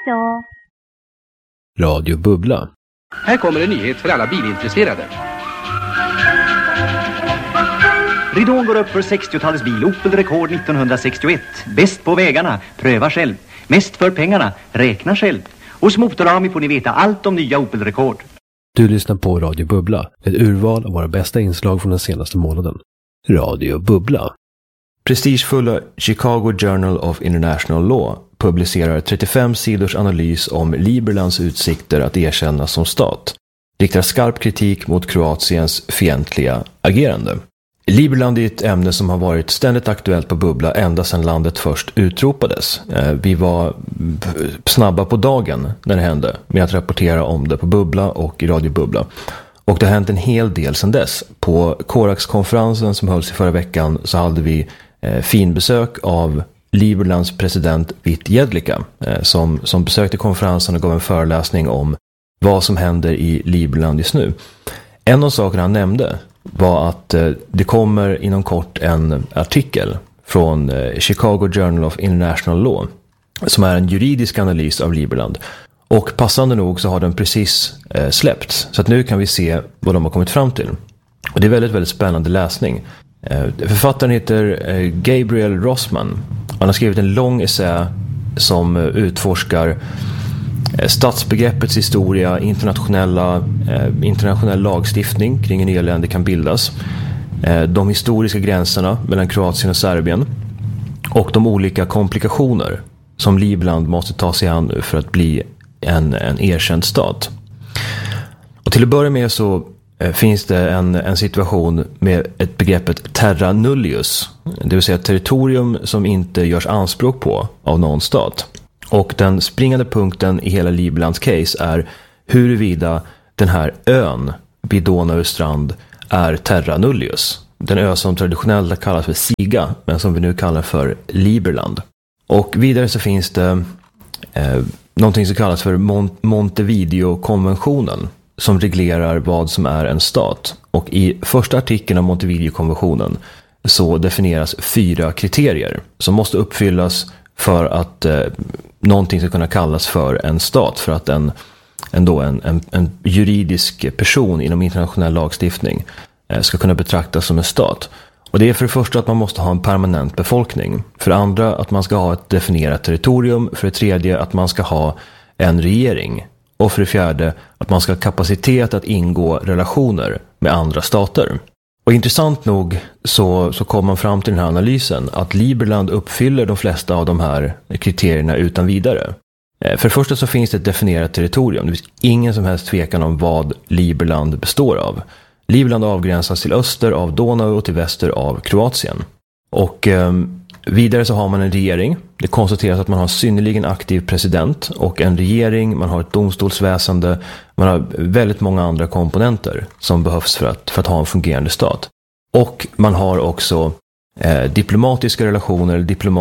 då. Radio Bubbla. Här kommer en nyhet för alla bilintresserade. Ridån går upp för 60-talets bil, Opel-rekord 1961. Bäst på vägarna, pröva själv. Mest för pengarna, räkna själv. Hos Motorami får ni veta allt om nya Opel-rekord. Du lyssnar på Radio Bubbla, ett urval av våra bästa inslag från den senaste månaden. Radio Bubbla. Prestigefulla Chicago Journal of International Law publicerar 35 sidors analys om Liberlands utsikter att erkännas som stat. Riktar skarp kritik mot Kroatiens fientliga agerande. Liberland är ett ämne som har varit ständigt aktuellt på Bubbla ända sedan landet först utropades. Vi var snabba på dagen när det hände med att rapportera om det på Bubbla och i Radio Bubbla. Och det har hänt en hel del sedan dess. På Korax-konferensen som hölls i förra veckan så hade vi finbesök av Liberlands president Vit Jedlicka som besökte konferensen och gav en föreläsning om vad som händer i Liberland just nu. En av sakerna han nämnde var att det kommer inom kort en artikel från Chicago Journal of International Law som är en juridisk analys av Liberland. Och passande nog så har den precis släppts. Så att nu kan vi se vad de har kommit fram till. Och det är väldigt, väldigt spännande läsning. Författaren heter Gabriel Rossman. Han har skrivit en lång essä som utforskar statsbegreppets historia, internationell lagstiftning kring hur nya länder kan bildas, de historiska gränserna mellan Kroatien och Serbien och de olika komplikationer som Liberland måste ta sig an nu för att bli en erkänd stat. Och till att börja med så finns det en situation med ett begreppet terra nullius, det vill säga ett territorium som inte görs anspråk på av någon stat. Och den springande punkten i hela Liberlands case är huruvida den här ön vid Donau strand är terra nullius. Den ö som traditionellt kallas för Siga, men som vi nu kallar för Liberland. Och vidare så finns det någonting som kallas för Montevideo-konventionen som reglerar vad som är en stat. Och i första artikeln av Montevideo-konventionen så definieras 4 kriterier som måste uppfyllas för att någonting ska kunna kallas för en stat, för att en juridisk person inom internationell lagstiftning ska kunna betraktas som en stat. Och det är för det första att man måste ha en permanent befolkning. För det andra att man ska ha ett definierat territorium. För det tredje att man ska ha en regering. Och för det fjärde att man ska ha kapacitet att ingå relationer med andra stater. Och intressant nog så kom man fram till den här analysen att Liberland uppfyller de flesta av de här kriterierna utan vidare. För det första så finns det ett definierat territorium. Det finns ingen som helst tvekan om vad Liberland består av. Liberland avgränsas till öster av Donau och till väster av Kroatien. Och vidare så har man en regering. Det konstateras att man har en synnerligen aktiv president och en regering. Man har ett domstolsväsende. Man har väldigt många andra komponenter som behövs för att ha en fungerande stat. Och man har också diplomatiska relationer,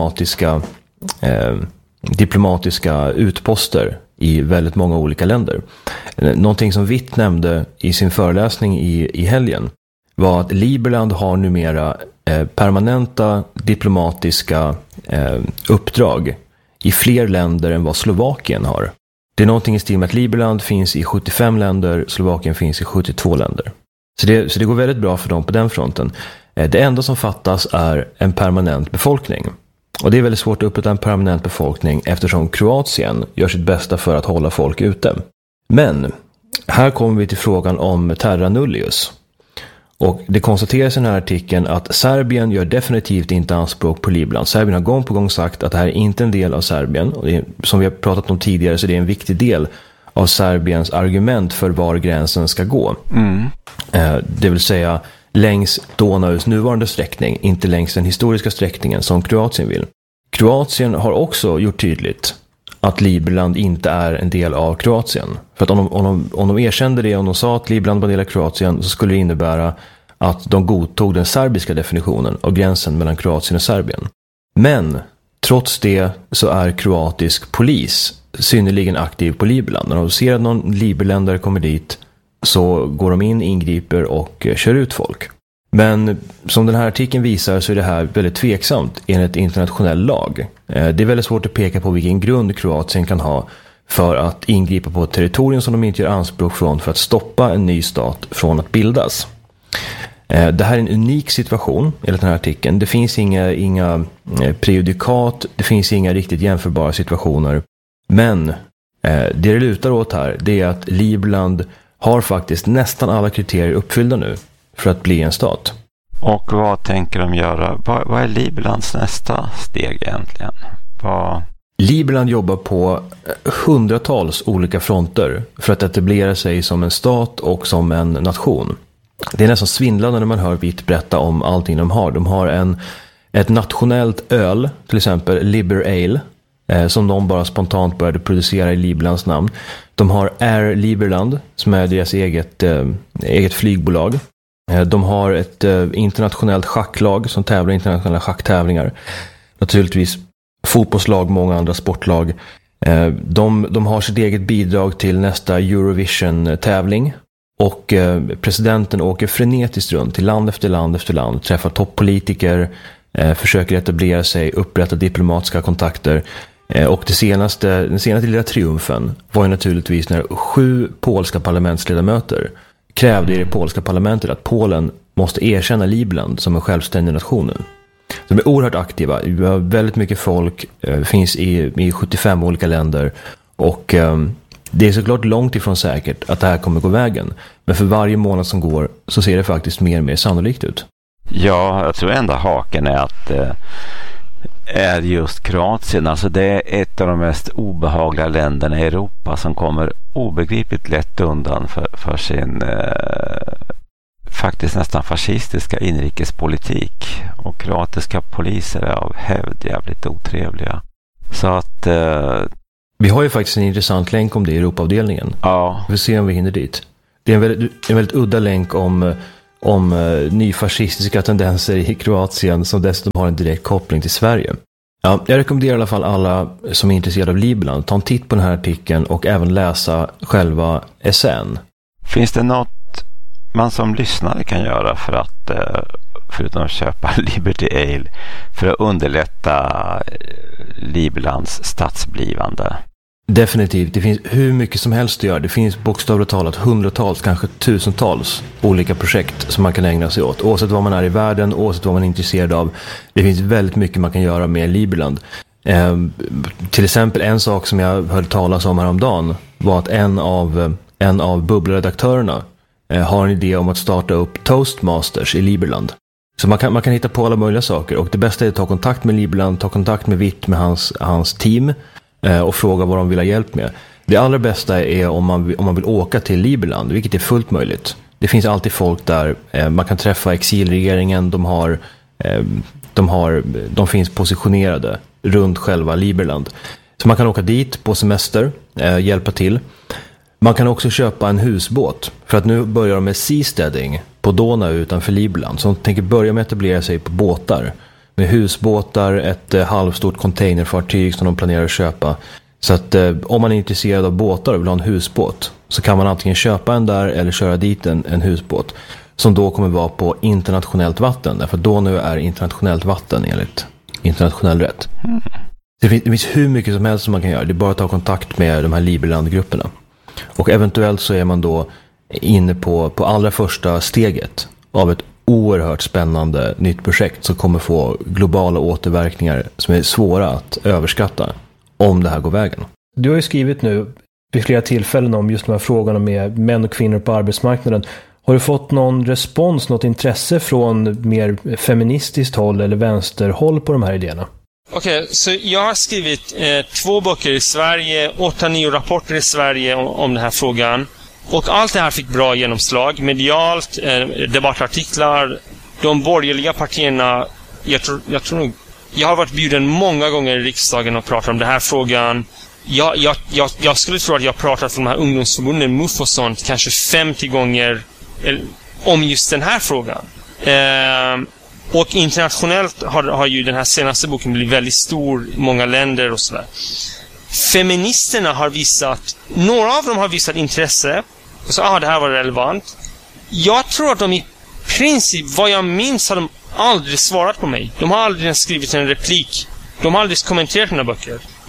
diplomatiska utposter i väldigt många olika länder. Någonting som Witt nämnde i sin föreläsning i helgen var att Liberland har numera permanenta diplomatiska uppdrag i fler länder än vad Slovakien har. Det är någonting i stil med att Liberland finns i 75 länder, Slovakien finns i 72 länder. Så det går väldigt bra för dem på den fronten. Det enda som fattas är en permanent befolkning. Och det är väldigt svårt att upprätta en permanent befolkning eftersom Kroatien gör sitt bästa för att hålla folk ute. Men här kommer vi till frågan om terra nullius. Och det konstateras i den här artikeln att Serbien gör definitivt inte anspråk på Liberland. Serbien har gång på gång sagt att det här är inte en del av Serbien. Och det är, som vi har pratat om tidigare, så det är en viktig del av Serbiens argument för var gränsen ska gå. Det vill säga längs Donaus nuvarande sträckning, inte längs den historiska sträckningen som Kroatien vill. Kroatien har också gjort tydligt att Liberland inte är en del av Kroatien. För att om de erkände det, om de sa att Liberland var en del av Kroatien, så skulle det innebära att de godtog den serbiska definitionen av gränsen mellan Kroatien och Serbien. Men trots det så är kroatisk polis synnerligen aktiv på Liberland. När de ser att någon Liberländare kommer dit så går de in, ingriper och kör ut folk. Men som den här artikeln visar så är det här väldigt tveksamt enligt internationell lag. Det är väldigt svårt att peka på vilken grund Kroatien kan ha för att ingripa på ett territorium som de inte gör anspråk från för att stoppa en ny stat från att bildas. Det här är en unik situation enligt den här artikeln. Det finns inga prejudikat, det finns inga riktigt jämförbara situationer. Men det lutar åt här, det är att Libanon har faktiskt nästan alla kriterier uppfyllda nu för att bli en stat. Och vad tänker de göra? Vad är Libanons nästa steg egentligen? Libanon jobbar på hundratals olika fronter för att etablera sig som en stat och som en nation. Det är nästan svindlande när man hör vitt berätta om allting de har. De har ett nationellt öl, till exempel Liber Ale, som de bara spontant började producera i Libanons namn. De har Air Liberland, som är deras eget flygbolag. De har ett internationellt schacklag som tävlar i internationella schacktävlingar. Naturligtvis fotbollslag, många andra sportlag. De har sitt eget bidrag till nästa Eurovision-tävling. Och presidenten åker frenetiskt runt till land efter land efter land, träffar toppolitiker, försöker etablera sig, upprätta diplomatiska kontakter. Och den senaste lilla triumfen var ju naturligtvis när 7 polska parlamentsledamöter krävde i det polska parlamentet att Polen måste erkänna Libanon som en självständig nation nu. De är oerhört aktiva, vi har väldigt mycket folk, finns i 75 olika länder och det är såklart långt ifrån säkert att det här kommer gå vägen. Men för varje månad som går så ser det faktiskt mer och mer sannolikt ut. Ja, jag tror enda haken är att är just Kroatien. Alltså det är ett av de mest obehagliga länderna i Europa som kommer obegripligt lätt undan för sin faktiskt nästan fascistiska inrikespolitik. Och kroatiska poliser är av hävd jävligt otrevliga. Så att vi har ju faktiskt en intressant länk om det i Europaavdelningen. Ja. Vi får se om vi hinner dit. Det är en väldigt udda länk om nyfascistiska tendenser i Kroatien som dessutom har en direkt koppling till Sverige. Ja, jag rekommenderar i alla fall alla som är intresserade av Libanon ta en titt på den här artikeln och även läsa själva essän. Finns det något man som lyssnare kan göra för att förutom att köpa Liberty Ale för att underlätta Libanons statsblivande? Definitivt, det finns hur mycket som helst att göra. Det finns bokstavligt talat hundratals, kanske tusentals olika projekt som man kan ägna sig åt. Oavsett vad man är i världen, oavsett vad man är intresserad av. Det finns väldigt mycket man kan göra med Libanon. Till exempel en sak som jag hörde talas om häromdagen var att en av bubbelredaktörerna har en idé om att starta upp Toastmasters i Libanon. Så man kan hitta på alla möjliga saker. Och det bästa är att ta kontakt med Libanon, ta kontakt med Vitt, med hans team och fråga vad de vill ha hjälp med. Det allra bästa är om man vill åka till Libanon, vilket är fullt möjligt. Det finns alltid folk där. Man kan träffa exilregeringen. De finns positionerade runt själva Libanon. Så man kan åka dit på semester, hjälpa till. Man kan också köpa en husbåt. För att nu börjar de med seasteading på Donau utanför Libanon. Så de tänker börja med att etablera sig på båtar. Med husbåtar, ett halvstort containerfartyg som de planerar att köpa. Så att om man är intresserad av båtar och vill ha en husbåt så kan man antingen köpa en där eller köra dit en husbåt. Som då kommer vara på internationellt vatten. Därför att Donau är internationellt vatten enligt internationell rätt. Det finns hur mycket som helst som man kan göra. Det är bara att ta kontakt med de här Libanon-grupperna. Och eventuellt så är man då inne på allra första steget av ett oerhört spännande nytt projekt som kommer få globala återverkningar som är svåra att överskatta om det här går vägen. Du har ju skrivit nu vid flera tillfällen om just de här frågorna med män och kvinnor på arbetsmarknaden. Har du fått någon respons, något intresse från mer feministiskt håll eller vänsterhåll på de här idéerna? Okej, så jag har skrivit 2 böcker i Sverige, 8-9 rapporter i Sverige om den här frågan. Och allt det här fick bra genomslag, medialt, debattartiklar, de borgerliga partierna. Jag tror nog, jag har varit bjuden många gånger i riksdagen och pratat om den här frågan. Jag skulle tro att jag har pratat om de här ungdomsförbunden, MUF och sånt, kanske 50 gånger om just den här frågan. Och internationellt har ju den här senaste boken blivit väldigt stor i många länder och sådär. Feministerna har visat, några av dem har visat intresse och så, det här var relevant. Jag tror att de i princip, vad jag minns, har de aldrig svarat på mig. De har aldrig skrivit en replik. De har aldrig kommenterat mina böcker.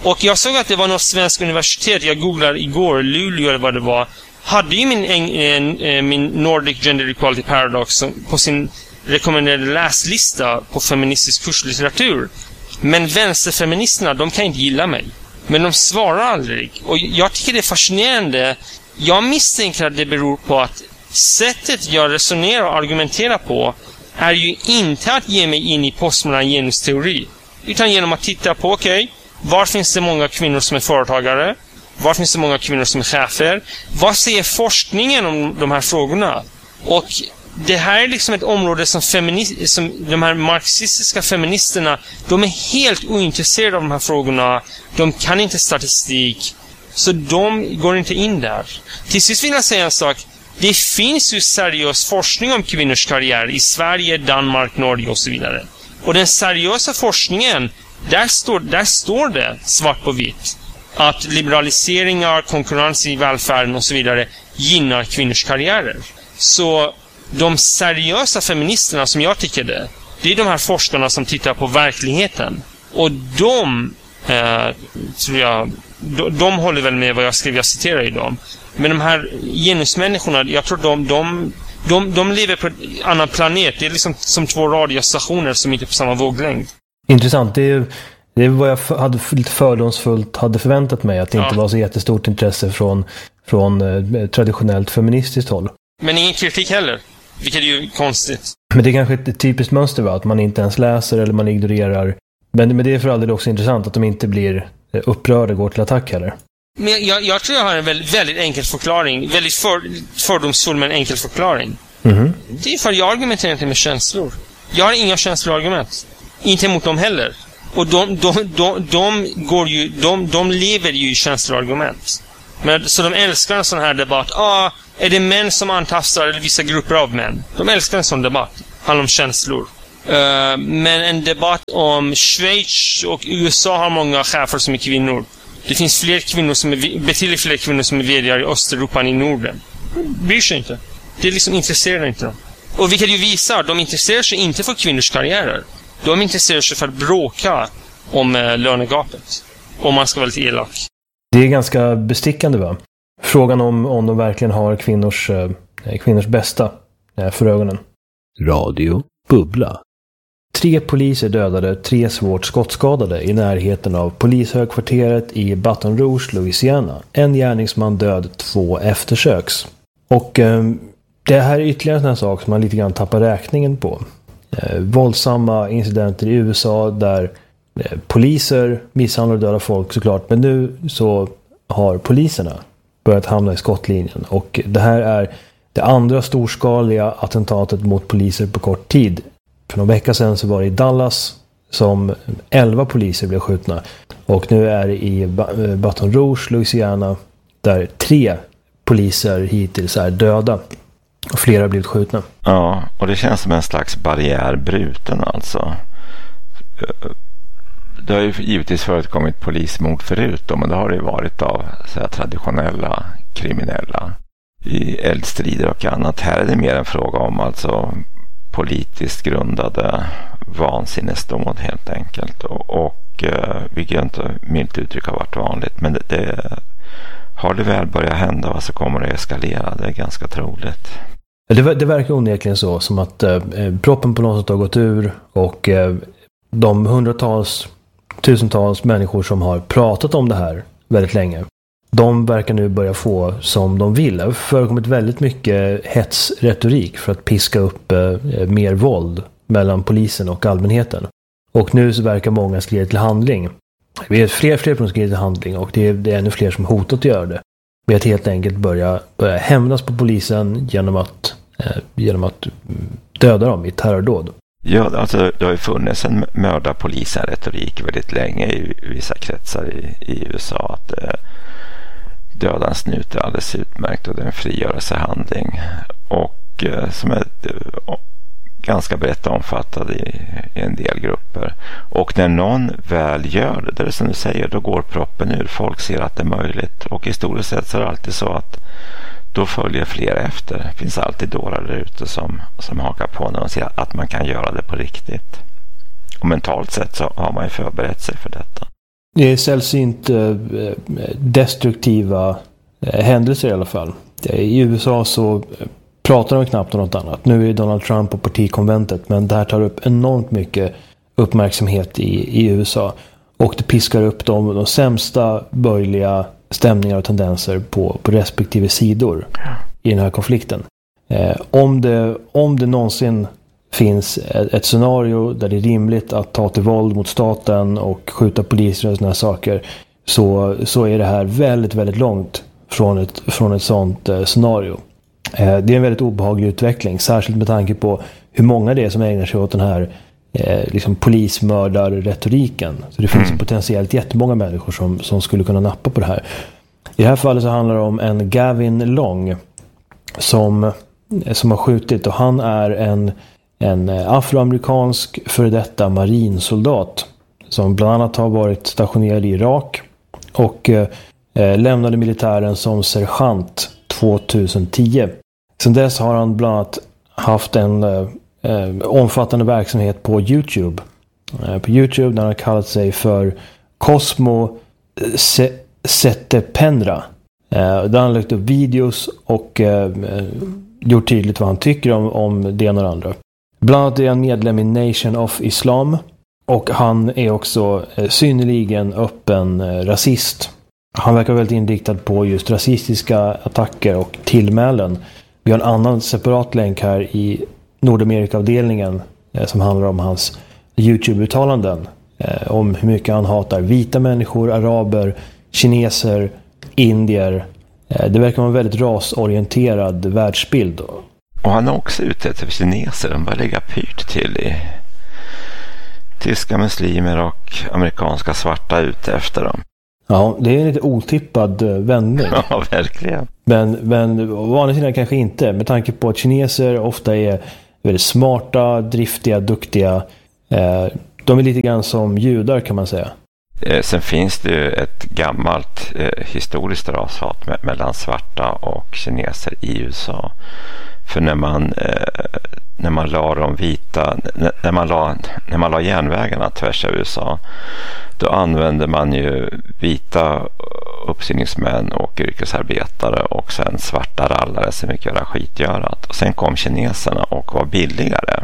Och jag såg att det var något svenskt universitet, jag googlade igår, Luleå eller vad det var, hade ju min Nordic Gender Equality Paradox på sin rekommenderade läslista på feministisk kurslitteratur. Men vänsterfeministerna, de kan inte gilla mig. Men de svarar aldrig. Och jag tycker det är fascinerande. Jag misstänker att det beror på att sättet jag resonerar och argumenterar på är ju inte att ge mig in i postmodern genusteori, utan genom att titta på, var finns det många kvinnor som är företagare? Var finns det många kvinnor som är chefer? Vad säger forskningen om de här frågorna? Och det här är liksom ett område som de här marxistiska feministerna, de är helt ointresserade av de här frågorna. De kan inte statistik, så de går inte in där. Till sist vill jag säga en sak. Det finns ju seriös forskning om kvinnors karriär i Sverige, Danmark, Norge och så vidare. Och den seriösa forskningen, där står det svart på vitt att liberaliseringar, konkurrens i välfärden och så vidare gynnar kvinnors karriärer. Så de seriösa feministerna, som jag tycker det är de här forskarna som tittar på verkligheten. Och de tror jag, de håller väl med vad jag skrev, jag citerar i dem. Men de här genusmänniskorna, jag tror de lever på en annan planet. Det är liksom som två radiostationer som inte är på samma våglängd. Intressant. Det är vad jag hade lite fördomsfullt hade förväntat mig, att det inte var så jättestort intresse från traditionellt feministiskt håll. Men ingen kritik heller, vilket är ju konstigt. Men det är kanske ett typiskt mönster, va? Att man inte ens läser eller man ignorerar. Men det är för alldeles också intressant att de inte blir upprörda och går till attack heller. Men jag tror jag har en väldigt enkel förklaring. Väldigt fördomsfull, men enkel förklaring. Mm-hmm. Det är för att jag argumenterar inte med känslor. Jag har inga känsloargument. Inte mot dem heller. Och de lever ju i känsloargument. Men, så de älskar en sån här debatt. Är det män som antastar eller vissa grupper av män? De älskar en sån debatt. Handlar om känslor. Men en debatt om Schweiz och USA har många chefer som är kvinnor. Det finns betydligt fler kvinnor som är vd i Östeuropa än i Norden. Bryr sig inte. Det liksom intresserar inte dem. Och vilket ju visar, de intresserar sig inte för kvinnors karriärer. De intresserar sig för att bråka om lönegapet. Om man ska vara lite elak. Det är ganska bestickande, va? Frågan om de verkligen har kvinnors bästa för ögonen. Radio Bubbla. 3 poliser dödade, 3 svårt skottskadade i närheten av polishögkvarteret i Baton Rouge, Louisiana. En gärningsman död, 2 eftersöks. Och det här är ytterligare en sån här sak som man lite grann tappar räkningen på. Våldsamma incidenter i USA där poliser misshandlar och dödar folk, såklart. Men nu så har poliserna börjat hamna i skottlinjen. Och det här är det andra storskaliga attentatet mot poliser på kort tid. För någon vecka sedan så var det i Dallas som 11 poliser blev skjutna. Och nu är det i Baton Rouge, Louisiana, där 3 poliser hittills är döda. Och flera har blivit skjutna. Ja, och det känns som en slags barriär bruten alltså. Det har ju givetvis förekommit polismord förut då, men det har det varit av så här, traditionella kriminella i eldstrider och annat. Här är det mer en fråga om alltså politiskt grundade vansinnesdåd helt enkelt. Och vilket inte milt uttryck har varit vanligt, men har det väl börjat hända så kommer det eskalera. Det är ganska troligt. Det verkar onekligen så, som att proppen på något sätt har gått ur och de hundratals, tusentals människor som har pratat om det här väldigt länge, de verkar nu börja få som de vill. Det har förekommit väldigt mycket hetsretorik för att piska upp mer våld mellan polisen och allmänheten. Och nu så verkar många skriva till handling. Vi är fler som skriver till handling och det är ännu fler som hotat att göra det. Vi att helt enkelt börja hämnas på polisen genom att döda dem i terrordåd. Ja, alltså det har ju funnits en mördarpolisen-retorik väldigt länge i vissa kretsar i USA att döda en snut är alldeles utmärkt och det är en frigörelsehandling och som är ganska brett omfattad i en del grupper. Och när någon väl gör det är som du säger, då går proppen ur. Folk ser att det är möjligt och historiskt sett så är det alltid så att då följer fler efter. Det finns alltid dårar där ute som hakar på när de ser att man kan göra det på riktigt. Och mentalt sett så har man ju förberett sig för detta. Det är sällsynt destruktiva händelser i alla fall. I USA så pratar de knappt om något annat. Nu är det Donald Trump och partikonventet, men det här tar upp enormt mycket uppmärksamhet i USA. Och det piskar upp de sämsta borgerliga stämningar och tendenser på respektive sidor i den här konflikten. Om det någonsin finns ett scenario där det är rimligt att ta till våld mot staten och skjuta poliser och såna här saker, så är det här väldigt, väldigt långt från ett sånt scenario. Det är en väldigt obehaglig utveckling, särskilt med tanke på hur många det är som ägnar sig åt den här liksom polismördarretoriken. Så det finns potentiellt jättemånga människor som skulle kunna nappa på det här. I det här fallet så handlar det om en Gavin Long som har skjutit, och han är en afroamerikansk före detta marinsoldat som bland annat har varit stationerad i Irak och lämnade militären som sergeant 2010. Sedan dess har han bland annat haft en omfattande verksamhet på YouTube. På YouTube där han har kallat sig för Cosmo Setependra. Där han lagt upp videos och gjort tydligt vad han tycker om det ena och det andra. Bland annat är han medlem i Nation of Islam, och han är också synnerligen öppen rasist. Han verkar väldigt inriktad på just rasistiska attacker och tillmälen. Vi har en annan separat länk här i Nordamerika-avdelningen som handlar om hans YouTube-uttalanden. Om hur mycket han hatar vita människor, araber, kineser, indier. Det verkar vara en väldigt rasorienterad världsbild. Och han är också ute efter kineser. De börjar lägga pyrt till i tyska muslimer och amerikanska svarta ute efter dem. Ja, det är en lite otippad vändning. Ja, verkligen. Men å andra sidan kanske inte. Med tanke på att kineser ofta är väldigt smarta, driftiga, duktiga. De är lite grann som judar, kan man säga. Sen finns det ju ett gammalt historiskt rashat mellan svarta och kineser i USA. För när man la de vita, när man la järnvägarna tvärs över USA, då använde man ju vita uppsyningsmän och yrkesarbetare och sen svarta rallare som fick göra skitgörat. Och sen kom kineserna och var billigare.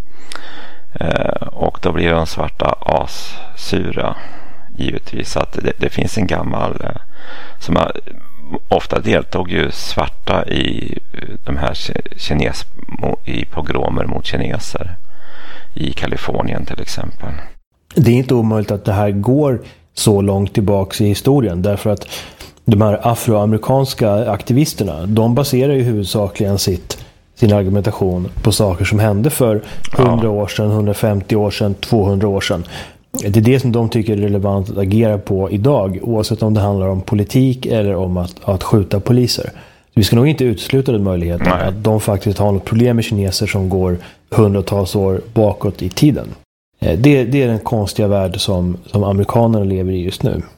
Och då blir de svarta assura. Givetvis att det finns en gammal som ofta deltog ju svarta i de här i pogromer mot kineser i Kalifornien till exempel. Det är inte omöjligt att det här går så långt tillbaka i historien, därför att de här afroamerikanska aktivisterna, de baserar ju huvudsakligen sin argumentation på saker som hände för 100 år sedan, 150 år sedan, 200 år sedan. Det är det som de tycker är relevant att agera på idag, oavsett om det handlar om politik eller om att skjuta poliser. Vi ska nog inte utesluta den möjligheten att de faktiskt har något problem med kineser som går hundratals år bakåt i tiden. Det är den konstiga värld som amerikanerna lever i just nu.